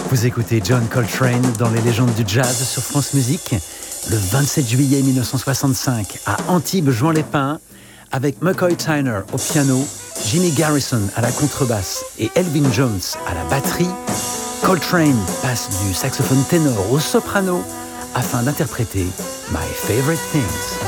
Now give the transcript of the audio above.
Vous écoutez John Coltrane dans les légendes du jazz sur France Musique, le 27 juillet 1965 à Antibes-Juan-les-Pins, avec McCoy Tyner au piano, Jimmy Garrison à la contrebasse et Elvin Jones à la batterie. Coltrane passe du saxophone ténor au soprano afin d'interpréter My Favorite Things.